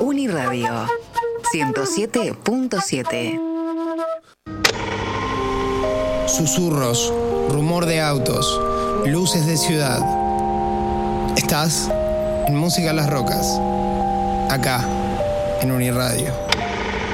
Uniradio 107.7. Susurros, rumor de autos, luces de ciudad. Estás en Música a las Rocas, acá en Uniradio.